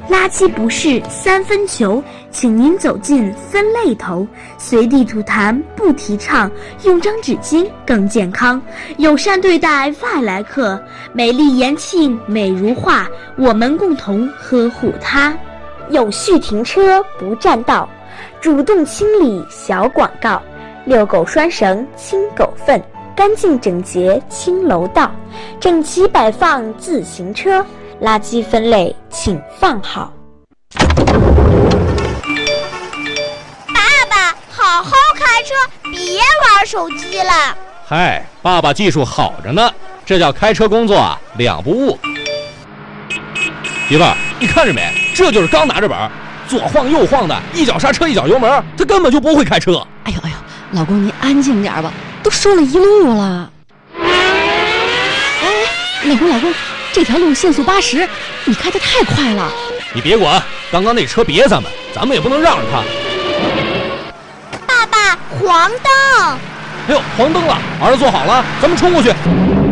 垃圾不是三分球，请您走进分类头。随地吐痰不提倡，用张纸巾更健康。友善对待外来客，美丽延庆美如画，我们共同呵护它。有序停车不占道，主动清理小广告。遛狗拴绳清狗粪，干净整洁清楼道，整齐摆放自行车，垃圾分类请放好。 爸爸，好好开车，别玩手机了。 嗨，爸爸技术好着呢，这叫开车工作啊，两不误。媳妇儿，你看着没？这就是刚拿着本，左晃右晃的，一脚刹车一脚油门，他根本就不会开车。 哎呦，老公您安静点吧，都说了一路了。哎，老公，这条路限速80，你开得太快了。 你别管，刚刚那车别咱们也不能让着他。 爸爸，黄灯！ 哎呦，黄灯了，儿子坐好了，咱们冲过去。